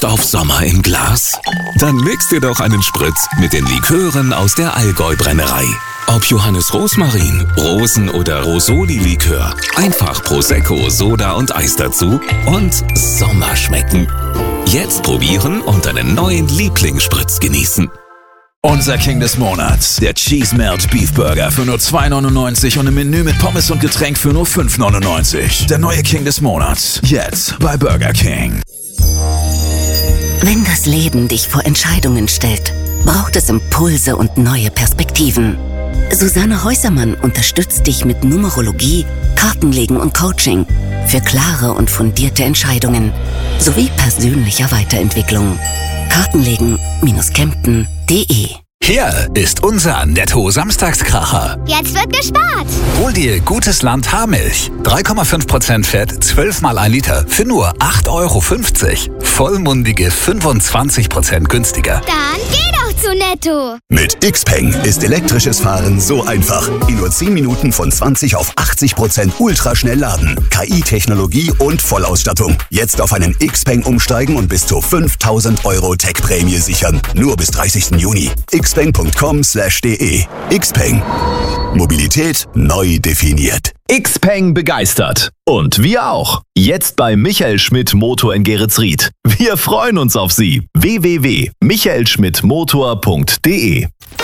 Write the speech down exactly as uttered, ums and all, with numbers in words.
Lust auf Sommer im Glas? Dann mix dir doch einen Spritz mit den Likören aus der Allgäu-Brennerei. Ob Johannes Rosmarin, Rosen- oder Rosoli-Likör, einfach Prosecco, Soda und Eis dazu und Sommer schmecken. Jetzt probieren und einen neuen Lieblingsspritz genießen. Unser King des Monats, der Cheese Melt Beef Burger für nur zwei neunundneunzig und im Menü mit Pommes und Getränk für nur fünf neunundneunzig. Der neue King des Monats, jetzt bei Burger King. Wenn das Leben dich vor Entscheidungen stellt, braucht es Impulse und neue Perspektiven. Susanne Häusermann unterstützt dich mit Numerologie, Kartenlegen und Coaching für klare und fundierte Entscheidungen sowie persönlicher Weiterentwicklung. Kartenlegen Kempten punkt de. Hier ist unser Netto-Samstagskracher. Jetzt wird gespart. Hol dir gutes Land Haarmilch. drei Komma fünf Prozent Fett, zwölf mal ein Liter für nur acht Euro fünfzig. Vollmundige fünfundzwanzig Prozent günstiger. Dann geh doch zu Netto. Mit Xpeng ist elektrisches Fahren so einfach. In nur zehn Minuten von zwanzig auf achtzig Prozent ultraschnell laden. K I-Technologie und Vollausstattung. Jetzt auf einen Xpeng umsteigen und bis zu fünftausend Euro Tech-Prämie sichern. Nur bis dreißigsten Juni. xpeng punkt com slash de. Xpeng. Mobilität neu definiert. Xpeng begeistert. Und wir auch. Jetzt bei Michael Schmidt Motor in Geretsried. Wir freuen uns auf Sie. w w w punkt michael schmidt motor punkt de